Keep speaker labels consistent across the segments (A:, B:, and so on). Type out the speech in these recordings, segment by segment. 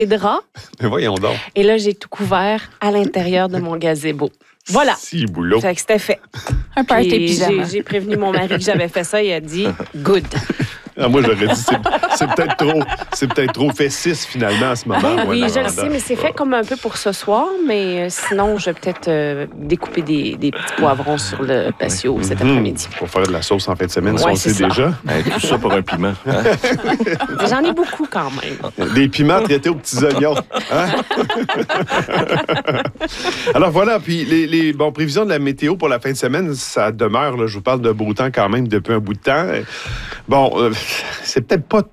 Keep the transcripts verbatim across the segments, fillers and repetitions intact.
A: draps.
B: Mais voyons donc.
A: Et là, j'ai tout couvert à l'intérieur de mon gazebo. Voilà.
B: Si, boulot.
A: Fait que c'était fait.
C: Un party
A: Puis
C: pyjama.
A: J'ai, j'ai prévenu mon mari que j'avais fait ça. Il a dit « good ».
B: Ah, moi, j'aurais dit, c'est, c'est peut-être trop, c'est peut-être trop fait six, finalement, à ce moment.
A: Oui,
B: ouais,
A: je le
B: Noranda.
A: sais, mais c'est fait comme un peu pour ce soir. Mais euh, sinon, je vais peut-être euh, découper des, des petits poivrons sur le patio cet
B: Mhm.
A: après-midi.
B: Pour faire de la sauce en fin de semaine,
A: Ouais,
B: ça, on
A: c'est
B: sait
A: ça.
B: déjà.
D: Hey, tout ça pour un piment. Hein?
A: J'en ai beaucoup quand même.
B: Des piments traités aux petits oignons. Hein? Alors voilà, puis les, les bon, prévisions de la météo pour la fin de semaine, ça demeure, là, je vous parle de beau temps quand même depuis un bout de temps. Bon, euh, c'est peut-être pas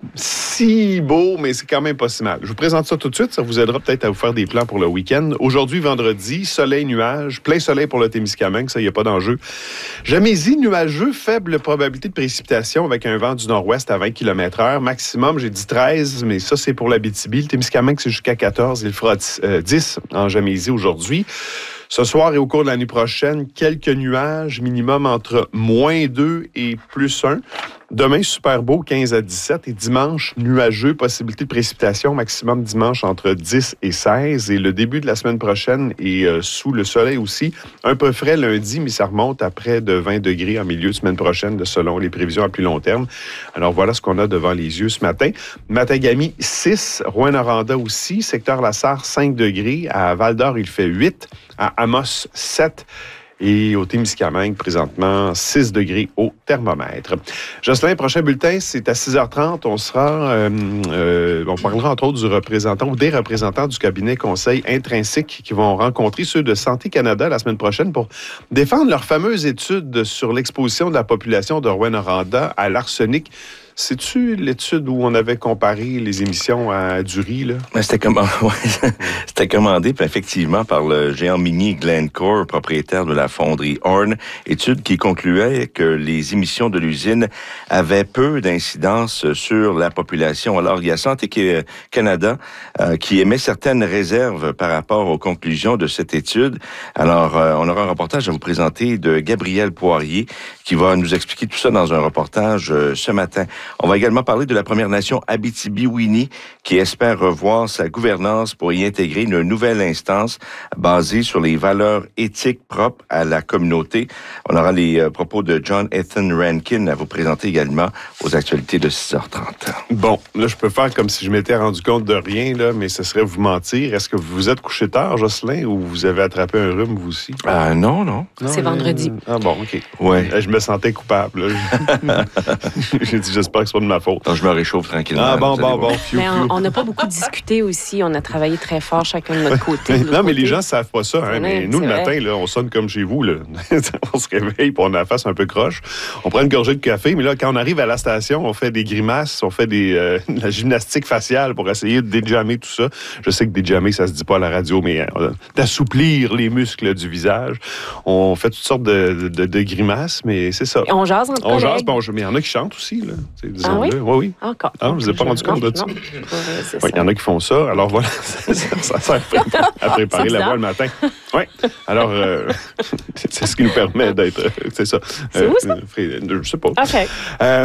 B: si beau, mais c'est quand même pas si mal. Je vous présente ça tout de suite, ça vous aidera peut-être à vous faire des plans pour le week-end. Aujourd'hui, vendredi, soleil, nuage, plein soleil pour le Témiscamingue, ça, il n'y a pas d'enjeu. Jamaisie, nuageux, faible probabilité de précipitation avec un vent du nord-ouest à vingt kilomètres heure. Maximum, j'ai dit treize, mais ça, c'est pour l'Abitibi. Le Témiscamingue, c'est jusqu'à quatorze. Il fera dix en Jamaisie aujourd'hui. Ce soir et au cours de la nuit prochaine, quelques nuages, minimum entre moins deux et plus un. Demain, super beau, quinze à dix-sept. Et dimanche, nuageux, possibilité de précipitation, maximum dimanche entre dix et seize. Et le début de la semaine prochaine est euh, sous le soleil aussi. Un peu frais lundi, mais ça remonte à près de vingt degrés en milieu de semaine prochaine, selon les prévisions à plus long terme. Alors voilà ce qu'on a devant les yeux ce matin. Matagami, six. Rouyn-Noranda aussi. Secteur Lassar, cinq degrés. À Val-d'Or, il fait huit. À Amos, sept. Et au Témiscamingue, présentement, six degrés au thermomètre. Jocelyn, prochain bulletin, c'est à six heures trente. On sera, euh, euh, on parlera entre autres du représentant ou des représentants du cabinet conseil Intrinsèque qui vont rencontrer ceux de Santé Canada la semaine prochaine pour défendre leur fameuse étude sur l'exposition de la population de Rouyn-Noranda à l'arsenic. C'est-tu l'étude où on avait comparé les émissions à du riz, là?
D: Mais C'était, comm... ouais, c'était commandé puis effectivement par le géant minier Glencore, propriétaire de la fonderie Horn, étude qui concluait que les émissions de l'usine avaient peu d'incidence sur la population. Alors, il y a Santé Canada euh, qui émet certaines réserves par rapport aux conclusions de cette étude. Alors, euh, on aura un reportage à vous présenter de Gabriel Poirier qui va nous expliquer tout ça dans un reportage euh, ce matin. On va également parler de la Première Nation Abitibi-Winnie qui espère revoir sa gouvernance pour y intégrer une nouvelle instance basée sur les valeurs éthiques propres à la communauté. On aura les euh, propos de John Ethan Rankin à vous présenter également aux actualités de six heures trente.
B: Bon, là, je peux faire comme si je m'étais rendu compte de rien, là, mais ce serait vous mentir. Est-ce que vous vous êtes couché tard, Jocelyn, ou vous avez attrapé un rhume, vous aussi?
D: Ah non, non.
B: Non,
A: C'est
B: euh,
A: vendredi.
B: Ah bon, OK.
D: Ouais.
B: Je me sentais coupable. Là. J'ai dit, j'espère que c'est pas de ma faute.
D: Donc, je me réchauffe tranquillement.
B: Ah bon,
D: vous allez
B: bon,
D: voir.
B: bon. Fiou,
A: Mais
B: fiou.
A: on n'a pas beaucoup discuté aussi. On a travaillé très fort chacun de notre côté. de notre
B: Non, mais
A: côté.
B: les gens ne savent pas ça. Hein,
A: C'est
B: mais
A: vrai,
B: nous, le
A: c'est
B: matin,
A: vrai.
B: là, on sonne comme chez vous. Là. On se réveille et on a la face un peu croche. On prend une gorgée de café, mais là, quand on arrive à la station, on fait des grimaces, on fait des, euh, de la gymnastique faciale pour essayer de déjammer tout ça. Je sais que déjammer, ça se dit pas à la radio, mais euh, d'assouplir les muscles du visage. On fait toutes sortes de, de, de grimaces, mais c'est ça.
A: Et on jase entre
B: On
A: collègues.
B: jase, bon, je- mais il y en a qui chantent aussi. Là,
A: Ah oui?
B: oui, oui.
A: Encore.
B: Ah, vous n'avez pas rendu compte de ça?
A: Non, euh, c'est
B: Oui,
A: ça.
B: il y en a qui font ça. Alors voilà, ça, ça sert à préparer
A: C'est
B: la
A: bizarre.
B: voie le matin. Oui. Alors, euh, c'est, c'est ce qui nous permet d'être. C'est ça.
A: C'est où, ça?
B: Euh, je sais pas.
A: OK.
B: Euh,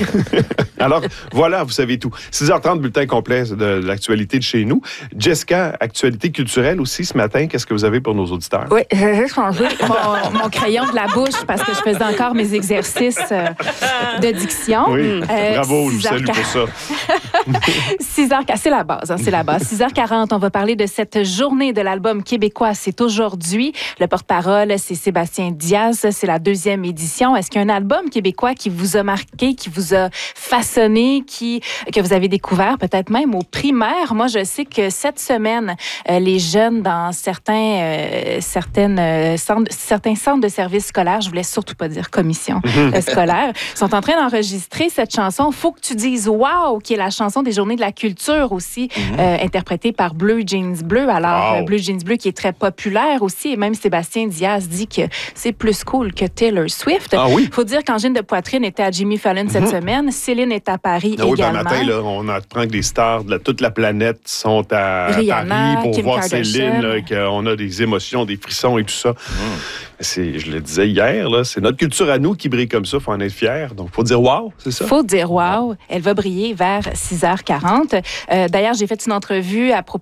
B: alors, voilà, vous savez tout. six heures trente, bulletin complet de l'actualité de chez nous. Jessica, actualité culturelle aussi ce matin. Qu'est-ce que vous avez pour nos auditeurs?
C: Oui, j'ai juste changé mon, mon crayon de la bouche parce que je faisais encore mes exercices euh, de diction.
B: Oui,
C: Euh,
B: bravo, je vous
C: six heures
B: salue pour ça.
C: six heures, c'est la base, hein, c'est la base. six heures quarante, on va parler de cette journée de l'album québécois. C'est aujourd'hui. Le porte-parole, c'est Sébastien Diaz. C'est la deuxième édition. Est-ce qu'il y a un album québécois qui vous a marqué, qui vous a façonné, qui, que vous avez découvert peut-être même au primaire? Moi, je sais que cette semaine, euh, les jeunes dans certains, euh, certaines, euh, centres, certains centres de services scolaires, je voulais surtout pas dire commission euh, scolaire, sont en train d'enregistrer cette chanson « Faut que tu dises wow », qui est la chanson des Journées de la culture aussi, mm-hmm. euh, interprétée par Bleu Jeans Bleu. Alors,
B: wow.
C: euh, Bleu Jeans Bleu qui est très populaire aussi, et même Sébastien Diaz dit que c'est plus cool que Taylor Swift.
B: Ah oui?
C: Faut dire qu'Angine de Poitrine était à Jimmy Fallon cette mm-hmm. semaine. Céline est à Paris
B: ah oui,
C: également.
B: Oui, matin, là, on apprend que les stars de la, toute la planète sont à
C: Rihanna,
B: Paris pour
C: Kim
B: voir
C: Kardashian.
B: Céline, là, qu'on a des émotions, des frissons et tout ça. Mm. C'est, je le disais hier, là, c'est notre culture à nous qui brille comme ça. Il faut en être fier. Donc, il faut dire wow, c'est ça?
C: Il faut dire wow. Elle va briller vers six heures quarante. Euh, d'ailleurs, j'ai fait une entrevue à propos